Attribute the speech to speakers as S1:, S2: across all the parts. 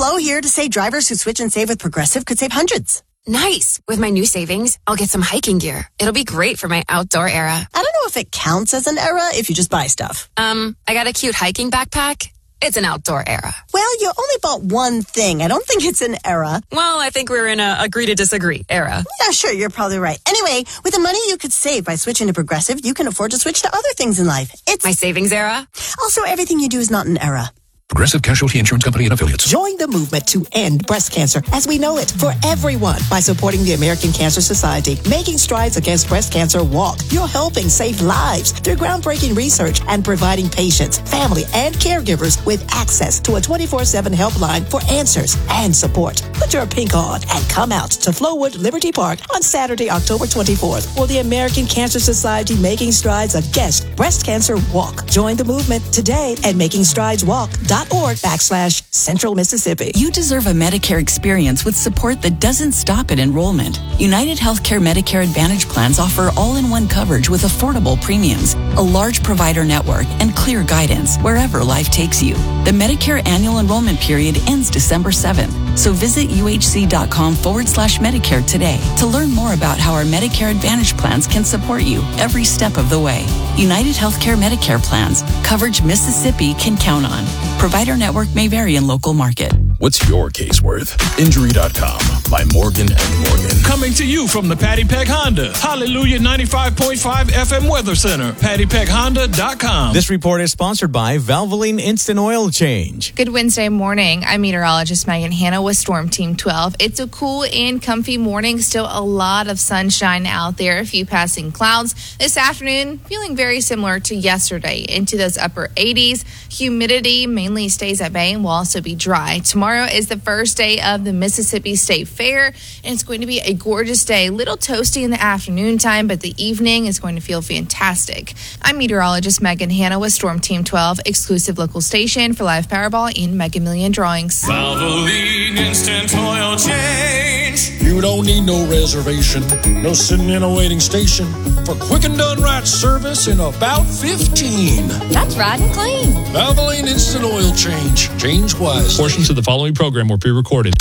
S1: Flo here to say drivers who switch and save with Progressive could save hundreds.
S2: Nice. With my new savings, I'll get some hiking gear. It'll be great for my outdoor era.
S1: I don't know if it counts as an era if you just buy stuff.
S2: I got a cute hiking backpack. It's an outdoor era.
S1: Well, you only bought one thing. I don't think it's an era.
S2: Well, I think we're in a agree to disagree era.
S1: Yeah, sure, you're probably right. Anyway, with the money you could save by switching to Progressive, you can afford to switch to other things in life. It's
S2: my savings era.
S1: Also, everything you do is not an era.
S3: Progressive Casualty Insurance Company and Affiliates.
S4: Join the movement to end breast cancer as we know it for everyone by supporting the American Cancer Society. Making Strides Against Breast Cancer Walk. You're helping save lives through groundbreaking research and providing patients, family, and caregivers with access to a 24/7 helpline for answers and support. Put your pink on and come out to Flowood Liberty Park on Saturday, October 24th for the American Cancer Society Making Strides Against Breast Cancer Walk. Join the movement today at makingstrideswalk.org/Central Mississippi.
S5: You deserve a Medicare experience with support that doesn't stop at enrollment. United Healthcare Medicare Advantage plans offer all-in-one coverage with affordable premiums, a large provider network, and clear guidance wherever life takes you. The Medicare annual enrollment period ends December 7th, so visit uhc.com/Medicare today to learn more about how our Medicare Advantage plans can support you every step of the way. United Healthcare Medicare plans, coverage Mississippi can count on. Provider network may vary in local market.
S3: What's your case worth? Injury.com by Morgan & Morgan.
S6: Coming to you from the Patty Peck Honda Hallelujah 95.5 FM Weather Center. PattyPeckHonda.com.
S7: This report is sponsored by Valvoline Instant Oil Change.
S8: Good Wednesday morning. I'm meteorologist Megan Hanna with Storm Team 12. It's a cool and comfy morning. Still a lot of sunshine out there. A few passing clouds. This afternoon, feeling very similar to yesterday. Into those upper 80s. Humidity mainly stays at bay and will also be dry. Tomorrow is the first day of the Mississippi State Fair, and it's going to be a gorgeous day. A little toasty in the afternoon time, but the evening is going to feel fantastic. I'm meteorologist Megan Hanna with Storm Team 12, exclusive local station for live Powerball and Mega Million drawings.
S9: Valvoline Instant Oil Change. You don't need no reservation, no sitting in a waiting station for quick and done right service in about 15.
S10: That's right and clean.
S9: Valvoline Instant Oil Change. Change wise.
S6: Portions of the following program were pre-recorded.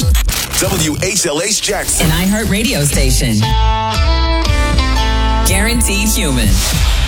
S11: WHLH Jackson.
S12: An iHeart radio station. Guaranteed human.